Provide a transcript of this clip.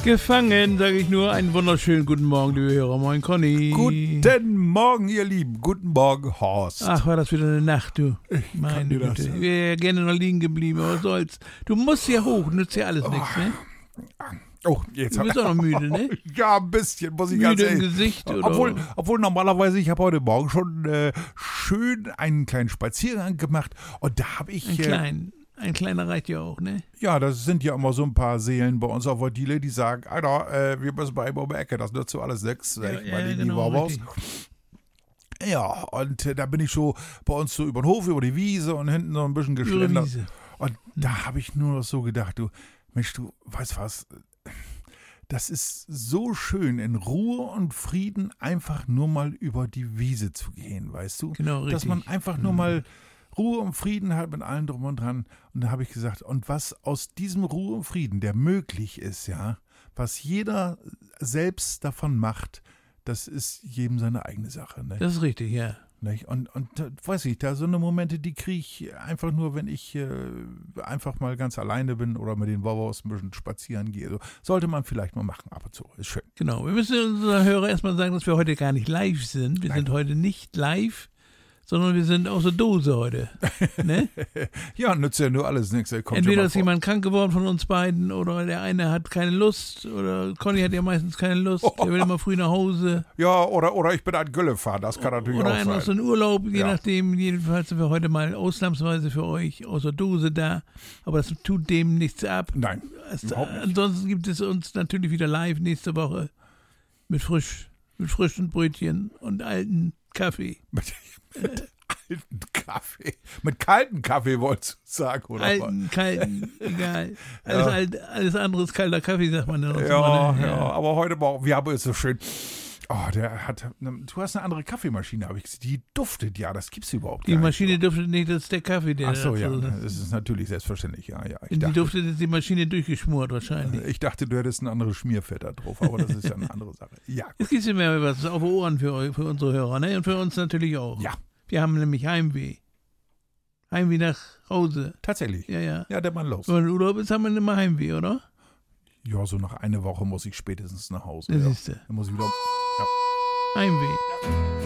Gefangen, sage ich nur. Einen wunderschönen guten Morgen, liebe Hörer. Moin, Conny. Guten Morgen, ihr Lieben. Guten Morgen, Horst. Ach, war das wieder eine Nacht, du. Meine Güte. Ich wäre ja gerne noch liegen geblieben, aber was soll's. Du musst ja hoch, nützt ja alles nichts, ne? Oh, jetzt Du bist auch noch müde, ne? Ja, ein bisschen, muss ich ganz Müde im ehrlich. Gesicht, oder? Obwohl normalerweise, ich habe heute Morgen schon schön einen kleinen Spaziergang gemacht und da habe ich... Ein kleiner reicht ja auch, ne? Ja, das sind ja immer so ein paar Seelen bei uns auf der Diele, die sagen, Alter, wir müssen bei ihm um die Ecke, das nützt so alles nichts. Ja, und da bin ich so bei uns so über den Hof, über die Wiese und hinten so ein bisschen geschlendert. Und da habe ich nur noch so gedacht, du, Mensch, du, weißt was, das ist so schön, in Ruhe und Frieden einfach nur mal über die Wiese zu gehen, weißt du? Genau, richtig. Dass man einfach nur mal Ruhe und Frieden hat mit allem drum und dran. Und da habe ich gesagt, und was aus diesem Ruhe und Frieden, der möglich ist, ja, was jeder selbst davon macht, das ist jedem seine eigene Sache. Ne? Das ist richtig, ja. Und weiß ich, da so eine Momente, die kriege ich einfach nur, wenn ich einfach mal ganz alleine bin oder mit den Wauwaus ein bisschen spazieren gehe. So, sollte man vielleicht mal machen ab und zu. Ist schön. Genau, wir müssen unseren Hörern erstmal sagen, dass wir heute gar nicht live sind. Wir sind heute nicht live, sondern wir sind aus der Dose heute. Ne? Ja, nützt ja nur alles nichts. Entweder ist jemand krank geworden von uns beiden oder der eine hat keine Lust oder Conny hat ja meistens keine Lust, der will immer früh nach Hause. Ja, oder ich bin an Gülle fahren, das kann natürlich oder auch sein. Oder einer ist in Urlaub, je nachdem. Jedenfalls sind wir heute mal ausnahmsweise für euch aus der Dose da. Aber das tut dem nichts ab. Nein, ansonsten gibt es uns natürlich wieder live nächste Woche mit frischen Brötchen und alten Kaffee. Mit alten Kaffee. Mit kalten Kaffee wolltest du sagen, oder? Kalten, egal. Alles andere ist kalter Kaffee, sagt man dann. Ja, aber heute Morgen, wir haben es so schön. Oh, du hast eine andere Kaffeemaschine, habe ich gesehen. Die duftet, ja, das gibt's überhaupt nicht. Die Maschine duftet nicht, das ist der Kaffee, der. Ach so, ja, das ist natürlich selbstverständlich, ja. Die duftet, ist die Maschine durchgeschmort wahrscheinlich. Ich dachte, du hättest ein anderes Schmierfett da drauf, aber das ist ja eine andere Sache. Ja. Jetzt gibt's ja mehr was auf Ohren für unsere Hörer, ne? Und für uns natürlich auch. Ja. Wir haben nämlich Heimweh. Heimweh nach Hause. Tatsächlich? Ja. Ja, der Mann los. Wenn man in Urlaub ist, haben wir immer Heimweh, oder? Ja, so nach einer Woche muss ich spätestens nach Hause. Das siehst du. Dann muss ich wieder... Heimweh.